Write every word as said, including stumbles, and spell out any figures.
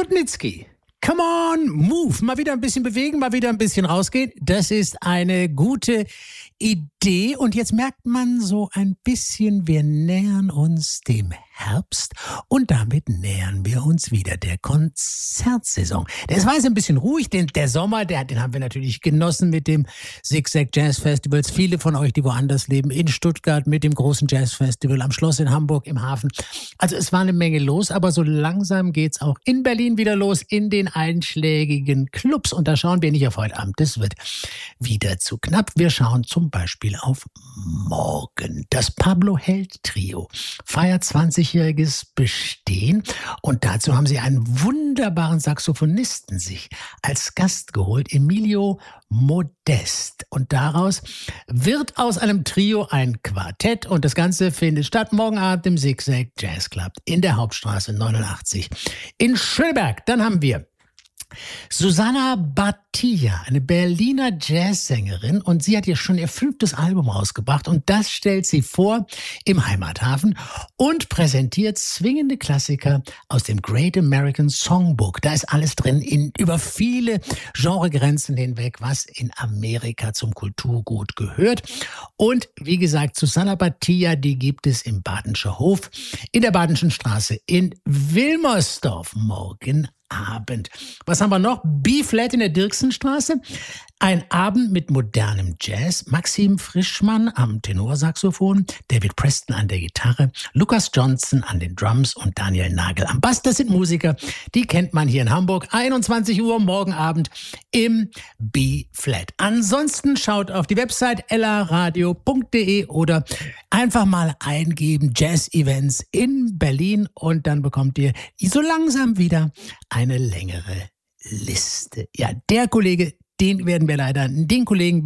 Budnicki. Come on, move. Mal wieder ein bisschen bewegen, mal wieder ein bisschen rausgehen. Das ist eine gute Idee. Und jetzt merkt man so ein bisschen, wir nähern uns dem Herbst und damit nähern wir uns wieder der Konzertsaison. Das war jetzt ein bisschen ruhig, den, der Sommer, der, den haben wir natürlich genossen mit dem Zigzag Jazz Festivals. Viele von euch, die woanders leben, in Stuttgart mit dem großen Jazz Festival, am Schloss in Hamburg, im Hafen. Also es war eine Menge los, aber so langsam geht's auch in Berlin wieder los, in den einschlägigen Clubs. Und da schauen wir nicht auf heute Abend, das wird wieder zu knapp. Wir schauen zum Beispiel auf morgen. Das Pablo Held Trio feiert zwanzigjähriges Bestehen und dazu haben sie einen wunderbaren Saxophonisten sich als Gast geholt, Emilio Modest. Und daraus wird aus einem Trio ein Quartett und das Ganze findet statt morgen Abend im Zigzag Jazz Club in der Hauptstraße neunundachtzig in Schöneberg. Dann haben wir Susanna Batilla, eine Berliner Jazzsängerin, und sie hat hier schon ihr fünftes Album rausgebracht und das stellt sie vor im Heimathafen und präsentiert zwingende Klassiker aus dem Great American Songbook. Da ist alles drin, in, über viele Genregrenzen hinweg, was in Amerika zum Kulturgut gehört. Und wie gesagt, Susanna Batilla, die gibt es im Badenscher Hof in der Badenschen Straße in Wilmersdorf morgen Abend. Was haben wir noch? B-Flat in der Dirksenstraße. Ein Abend mit modernem Jazz. Maxim Frischmann am Tenorsaxophon, David Preston an der Gitarre, Lucas Johnson an den Drums und Daniel Nagel am Bass. Das sind Musiker, die kennt man hier in Hamburg. einundzwanzig Uhr morgen Abend im B-Flat. Ansonsten schaut auf die Website ellaradio punkt de oder einfach mal eingeben Jazz-Events in Berlin und dann bekommt ihr so langsam wieder eine längere Liste. Ja, der Kollege, den werden wir leider, den Kollegen